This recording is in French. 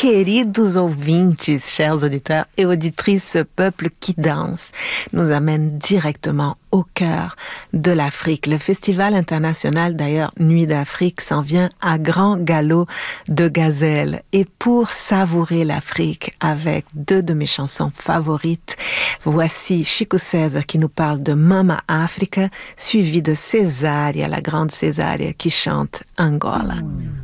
queridos ouvintes, chers auditeurs et auditrices, ce peuple qui danse nous amène directement au cœur de l'Afrique. Le Festival international, d'ailleurs, Nuit d'Afrique, s'en vient à grand galop de gazelles. Et pour savourer l'Afrique avec deux de mes chansons favorites, voici Chico César qui nous parle de Mama Africa, suivi de Cesária, la grande Cesária, qui chante Angola.